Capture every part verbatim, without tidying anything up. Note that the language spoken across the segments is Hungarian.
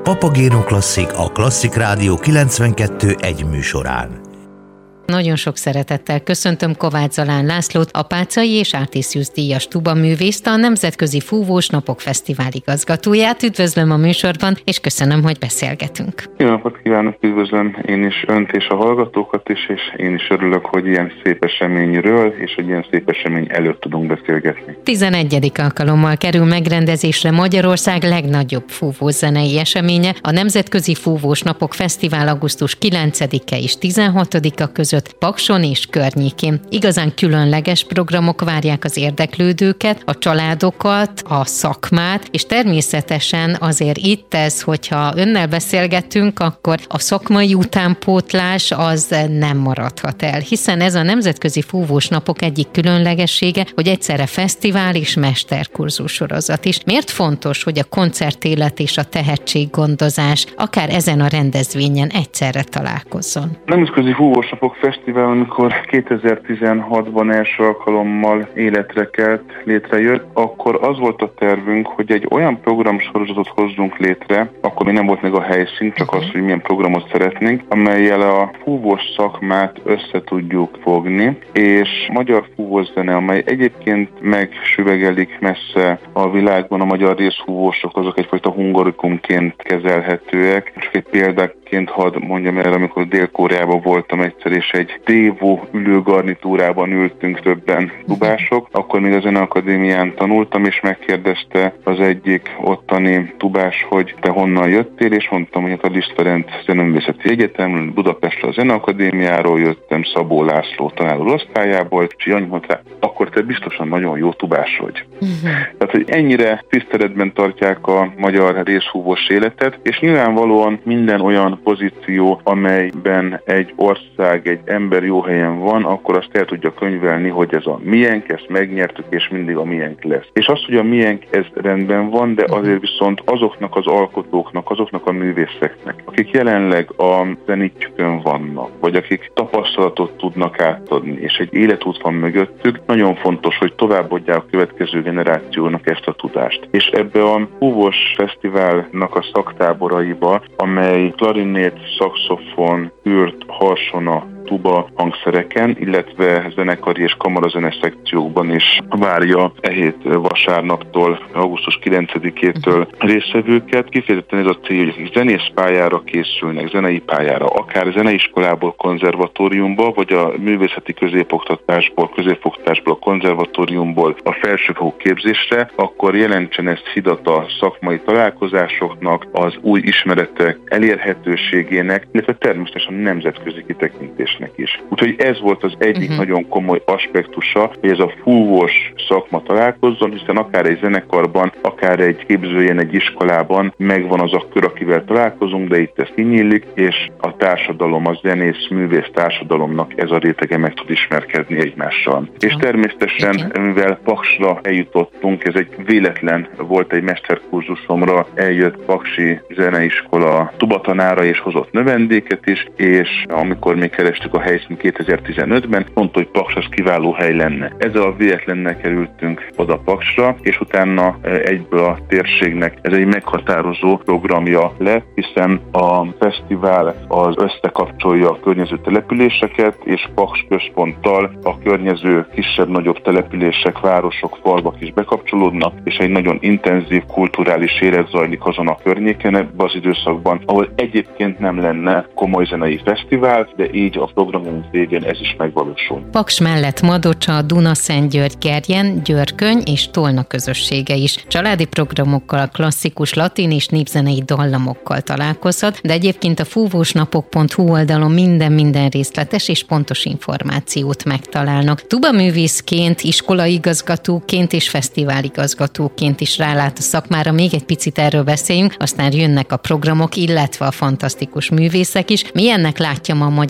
Papagéno Klasszik, a Klasszik Rádió kilencvenkettő egy műsorán. Nagyon sok szeretettel köszöntöm Kovács Zalán Lászlót, a Páczai és Artisius díjas tubaművészt, a Nemzetközi Fúvós Napok Fesztivál igazgatóját. Üdvözlöm a műsorban, és köszönöm, hogy beszélgetünk. Jó napot kívánok, üdvözlöm én is önt és a hallgatókat is, és én is örülök, hogy ilyen szép eseményről és hogy ilyen szép esemény előtt tudunk beszélgetni. tizenegyedik alkalommal kerül megrendezésre Magyarország legnagyobb fúvós zenei eseménye, a Nemzetközi Fúvós Napok Fesztivál augusztus kilencedike és tizenhatodika között Pakson és környékén. Igazán különleges programok várják az érdeklődőket, a családokat, a szakmát, és természetesen azért itt ez, hogyha önnel beszélgetünk, akkor a szakmai utánpótlás az nem maradhat el, hiszen ez a Nemzetközi Fúvós Napok egyik különlegessége, hogy egyszerre fesztivál és mesterkurzus sorozat is. Miért fontos, hogy a koncertélet és a tehetséggondozás akár ezen a rendezvényen egyszerre találkozzon? Nemzetközi Fúvós Napok Fesztivál, amikor kétezer-tizenhatban első alkalommal életre kelt, létrejött, akkor az volt a tervünk, hogy egy olyan programsorozatot hozzunk létre, akkor még nem volt meg a helyszín, csak az, hogy milyen programot szeretnénk, amellyel a fúvós szakmát össze tudjuk fogni, és magyar fúvós zene, amely egyébként megsüvegelik messze a világban, a magyar részfúvósok, azok egyfajta hungarikumként kezelhetőek. Csak egy példaként hadd mondjam el, amikor Dél-Koreában voltam egyszer, és egy dévó ülőgarnitúrában ültünk többen tubások. Akkor még a Zeneakadémián tanultam, és megkérdezte az egyik ottani tubás, hogy te honnan jöttél, és mondtam, hogy hát a Liszt Ferenc Zeneművészeti Egyetem, Budapestre a Zeneakadémiáról jöttem, Szabó László tanárul osztályából, és annyi mondta, akkor te biztosan nagyon jó tubás vagy. Uh-huh. Tehát, hogy ennyire tiszteletben tartják a magyar részfúvós életet, és nyilvánvalóan minden olyan pozíció, amelyben egy ország, egy ember jó helyen van, akkor azt el tudja könyvelni, hogy ez a miénk, ezt megnyertük, és mindig a miénk lesz. És az, hogy a miénk, ez rendben van, de azért viszont azoknak az alkotóknak, azoknak a művészeknek, akik jelenleg a zenítjükön vannak, vagy akik tapasztalatot tudnak átadni, és egy életút van mögöttük, nagyon fontos, hogy továbbadják a következő generációnak ezt a tudást. És ebbe a Fúvós Fesztiválnak a szaktáboraiba, amely klarinét, szaxofon, ürt, harsona, tuba hangszereken, illetve zenekari és kamarazene szekciókban is várja e hét vasárnaptól, augusztus kilencedikétől résztvevőket. Kifejezetten ez a cél, hogy akik zenészpályára készülnek, zenei pályára, akár zeneiskolából konzervatóriumba, vagy a művészeti középoktatásból, középoktatásból a konzervatóriumból a felsőfokú képzésre, akkor jelentsen ezt hidat a szakmai találkozásoknak, az új ismeretek elérhetőségének, illetve természetesen nemzetközi kitekintésnek is. Úgyhogy ez volt az egyik uh-huh. nagyon komoly aspektusa, hogy ez a fúvós szakma találkozzon, hiszen akár egy zenekarban, akár egy képzőjen, egy iskolában megvan az a kör, akivel találkozunk, de itt ez kinyílik, és a társadalom, a zenész, művész társadalomnak ez a rétege meg tud ismerkedni egymással. Uh-huh. És természetesen, okay. mivel Paksra eljutottunk, ez egy véletlen volt, egy mesterkurzusomra eljött paksi zeneiskola tubatanára, és hozott növendéket is, és amikor még kerestük a helyszín kétezer-tizenötben, mondta, hogy Paks az kiváló hely lenne. Ezzel a véletlennel kerültünk oda Paksra, és utána egyből a térségnek ez egy meghatározó programja lett, hiszen a fesztivál az összekapcsolja a környező településeket, és Paks központtal a környező kisebb-nagyobb települések, városok, falvak is bekapcsolódnak, és egy nagyon intenzív kulturális élet zajlik azon a környéken ebben az időszakban, ahol egyébként nem lenne komoly zenei fesztivál, de így a programunk végén ez is megvalósul. Paks mellett Madocsa, Dunaszentgyörgy, Gerjen, Györköny és Tolna közössége is. Családi programokkal, klasszikus latin és népzenei dallamokkal találkozhat, de egyébként a fúvósnapok pont hu oldalon minden-minden részletes és pontos információt megtalálnak. Tubaművészként, iskolaigazgatóként és fesztiváligazgatóként is rálát a szakmára. Még egy picit erről beszéljünk, aztán jönnek a programok, illetve a fantasztikus művészek is. Milyennek látja ma Magyarország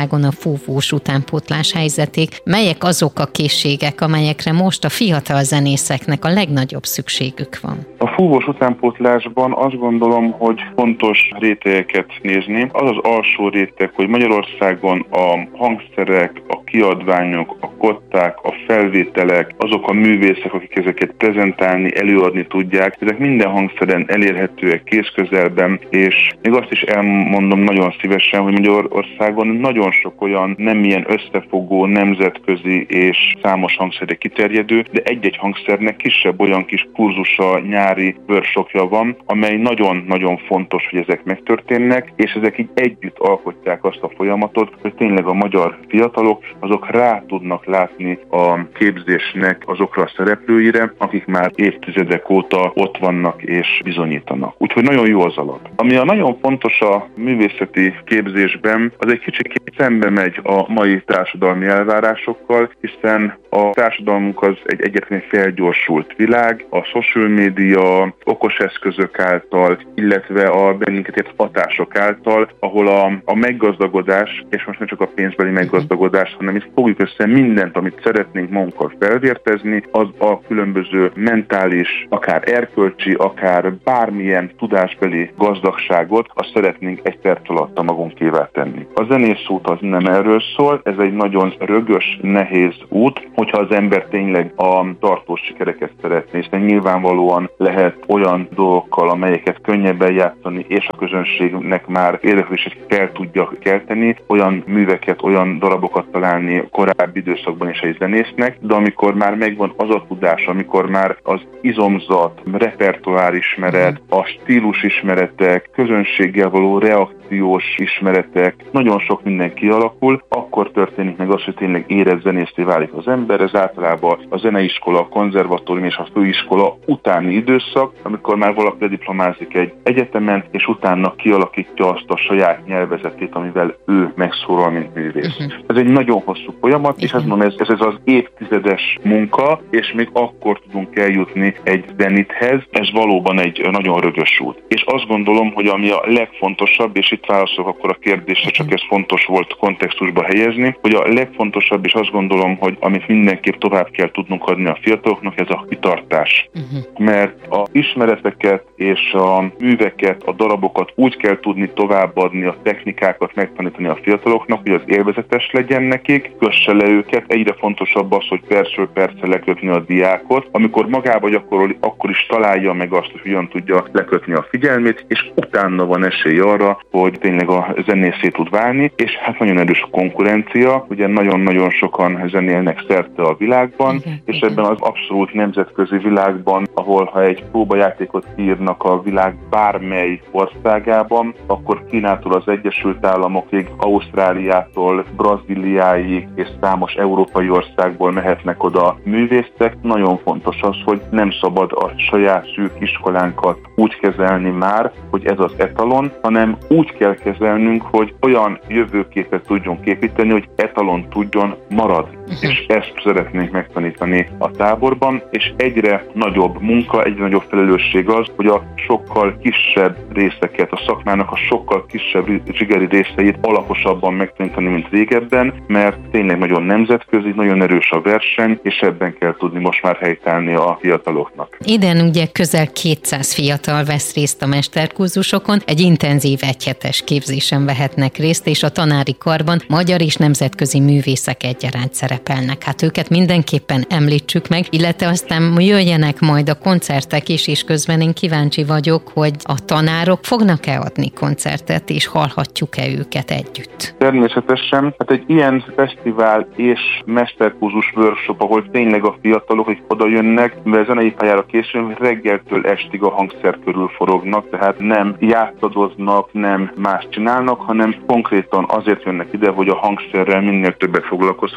Magyarországon a fúvós utánpótlás helyzetét. Melyek azok a készségek, amelyekre most a fiatal zenészeknek a legnagyobb szükségük van? A fúvós utánpótlásban azt gondolom, hogy fontos rétegeket nézni. Az az alsó réteg, hogy Magyarországon a hangszerek, a kiadványok, a kották, a felvételek, azok a művészek, akik ezeket prezentálni, előadni tudják, ezek minden hangszeren elérhetőek kézközelben, és még azt is elmondom nagyon szívesen, hogy Magyarországon nagyon sok olyan nem ilyen összefogó, nemzetközi és számos hangszerre kiterjedő, de egy-egy hangszernek kisebb olyan kis kurzusa, nyári workshopja van, amely nagyon-nagyon fontos, hogy ezek megtörténnek, és ezek így együtt alkotják azt a folyamatot, hogy tényleg a magyar fiatalok azok rá tudnak látni a képzésnek azokra a szereplőire, akik már évtizedek óta ott vannak és bizonyítanak. Úgyhogy nagyon jó az alap. Ami a nagyon fontos a művészeti képzésben, az egy kicsit szembe megy a mai társadalmi elvárásokkal, hiszen a társadalmunk az egy egyetlen felgyorsult világ, a social media, okos eszközök által, illetve a bennünket ért hatások által, ahol a, a meggazdagodás, és most nem csak a pénzbeli meggazdagodás, hanem itt fogjuk össze mindent, amit szeretnénk magunkkal felvértezni, az a különböző mentális, akár erkölcsi, akár bármilyen tudásbeli gazdagságot, azt szeretnénk egy perc alatt magunkévá tenni. A zenész út az nem erről szól, ez egy nagyon rögös, nehéz út, hogyha az ember tényleg a tartós sikereket szeretné, hiszen nyilvánvalóan lehet olyan dolgokkal, amelyeket könnyebben játszani, és a közönségnek már érdeklődését fel tudja kelteni, olyan műveket, olyan darabokat találni korábbi időszakban is egy zenésznek, de amikor már megvan az a tudás, amikor már az izomzat, repertoár ismeret, a stílus ismeretek, közönséggel való reakciós ismeretek, nagyon sok minden kialakul, akkor történik meg az, hogy tényleg érett zenészté válik az ember. Ez általában a zeneiskola, a konzervatórium és a főiskola utáni időszak, amikor már valaki lediplomázik egy egyetemen, és utána kialakítja azt a saját nyelvezetét, amivel ő megszólal, mint művész. Uh-huh. Ez egy nagyon hosszú folyamat, uh-huh. és azt mondom, ez, ez az évtizedes munka, és még akkor tudunk eljutni egy zenithez. Ez valóban egy nagyon rögös út. És azt gondolom, hogy ami a legfontosabb, és itt válaszolok akkor a kérdésre, csak ez fontos volt kontextusba helyezni, hogy a legfontosabb, és azt gondolom, hogy amit mindenképp tovább kell tudnunk adni a fiataloknak, ez a kitartás. Uh-huh. Mert a ismereteket és a műveket, a darabokat úgy kell tudni továbbadni, a technikákat megtanítani a fiataloknak, hogy az élvezetes legyen nekik, kösse le őket. Egyre fontosabb az, hogy percről percre lekötni a diákot. Amikor magába gyakorol, akkor is találja meg azt, hogy hogyan tudja lekötni a figyelmét, és utána van esély arra, hogy tényleg a zenészé tud válni, és hát nagyon erős a konkurencia, ugye nagyon-nagyon sokan zenélnek szerte a világban, igen, és igen. ebben az abszolút nemzetközi világban, ahol ha egy próbajátékot írnak a világ bármely országában, akkor Kínától az Egyesült Államokig, Ausztráliától Brazíliáig és számos európai országból mehetnek oda művészek. Nagyon fontos az, hogy nem szabad a saját szűk iskolánkat úgy kezelni már, hogy ez az etalon, hanem úgy kell kezelnünk, hogy olyan jövőképet tudjunk építeni, hogy etalon tudjon maradni. Uh-huh. És ezt szeretnénk megtanítani a táborban, és egyre nagyobb munka, egyre nagyobb felelősség az, hogy a sokkal kisebb részeket, a szakmának a sokkal kisebb zsigeri részeit alaposabban megtanítani, mint régebben, mert tényleg nagyon nemzetközi, nagyon erős a verseny, és ebben kell tudni most már helytállni a fiataloknak. Idén ugye közel kétszáz fiatal vesz részt a mesterkurzusokon, egy intenzív egyhetes képzésen vehetnek részt, és a tanári karban magyar és nemzetközi művészek egyaránt szerepelnek. Hát őket mindenképpen említsük meg, illetve aztán jöjjenek majd a koncertek is, és közben én kíváncsi vagyok, hogy a tanárok fognak-e adni koncertet, és hallhatjuk-e őket együtt? Természetesen, hát egy ilyen fesztivál és mesterkurzus workshop, ahol tényleg a fiatalok, hogy oda jönnek, mivel zenei pályára készülünk, reggeltől estig a hangszer körül forognak, tehát nem játszadoznak, nem más csinálnak, hanem konkrétan azért jönnek ide, hogy a hangszerrel minél többet foglalkozhassanak,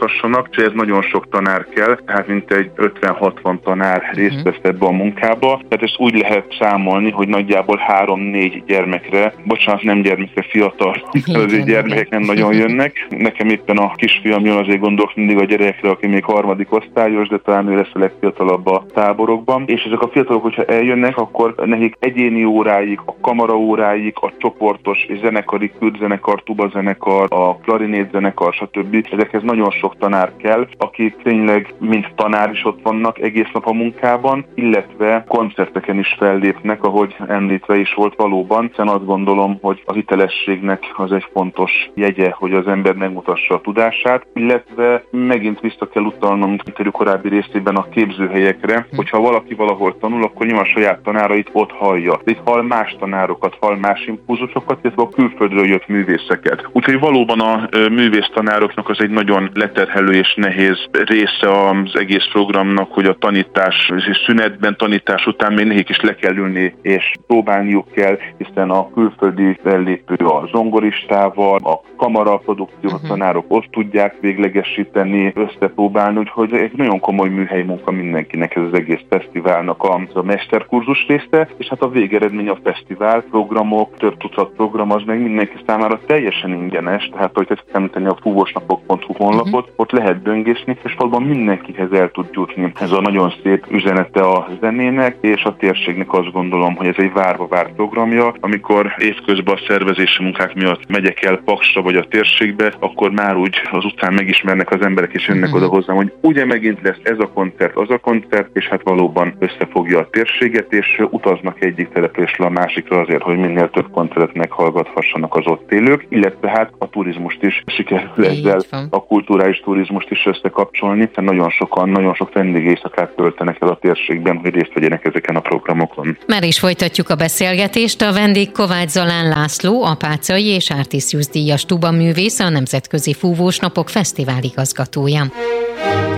és ez nagyon sok tanár kell, tehát mintegy ötven-hatvan tanár részt vesz ebbe a munkába. Tehát ezt úgy lehet számolni, hogy nagyjából három-négy gyermekre, bocsánat, nem gyermekre, fiatal, azért gyermekek nem nagyon jönnek. Nekem éppen a kisfiam jön, azért gondolok mindig a gyerekre, aki még harmadik osztályos, de talán ő lesz a legfiatalabb a táborokban. És ezek a fiatalok, hogyha eljönnek, akkor nekik egyéni óráig, a kamaraóráig, a csoportos és zenekari, kürdzenekar, tubazenekar, a klarinétzenekar, stb. Ezekhez nagyon sok tanár kell, akik tényleg mint tanár is ott vannak egész nap a munkában, illetve koncerteken is fellépnek, ahogy említve is volt valóban, hiszen azt gondolom, hogy az hitelességnek az egy fontos jegye, hogy az ember megmutassa a tudását, illetve megint vissza kell utalnom, mint interjú korábbi részében a képzőhelyekre, hogyha valaki valahol tanul, akkor nyilván a saját tanárait ott hallja. De itt hall más tanárokat, hall más impulzusokat, illetve a külföldről jött művészeket. Úgyhogy valóban a művésztanároknak az egy nagyon leterhelő és nehéz része az egész programnak, hogy a tanítás szünetben, tanítás után még nekik is le kell ülni és próbálniuk kell, hiszen a külföldi fellépő a zongoristával, a kamaraprodukció uh-huh. tanárok ott tudják véglegesíteni, összepróbálni, úgyhogy egy nagyon komoly műhelyi munka mindenkinek ez az egész fesztiválnak a, a mesterkurzus része, és hát a végeredmény a fesztivál programok, több tucat program, az meg mindenki számára teljesen ingyenes, tehát hogy ezt említeni a fúvósnapok pont hu honlapot, uh-huh. ott lehet böngészni, és valóban mindenkihez el tud jutni. Ez a nagyon szép üzenete a zenének, és a térségnek azt gondolom, hogy ez egy várva várt programja. Amikor évközben a szervezési munkák miatt megyek el Paksra vagy a térségbe, akkor már úgy az utcán megismernek az emberek, és jönnek uh-huh. oda hozzám, hogy ugye megint lesz ez a koncert, az a koncert, és hát valóban összefogja a térséget, és utaznak egyik településről a másikra azért, hogy minél több koncertet meghallgathassanak az ott élők, illetve hát a turizmust is sikerül ezzel, a kulturális turizmust is összekapcsolni, hiszen nagyon sokan, nagyon sok vendégéjszakát töltenek el a térségben, hogy részt vegyenek ezeken a programokon. Már is folytatjuk a beszélgetést. A vendég Kovács Zalán László, apácai és Artisius díjas tubaművész, a Nemzetközi Fúvós Napok Fesztivál igazgatója.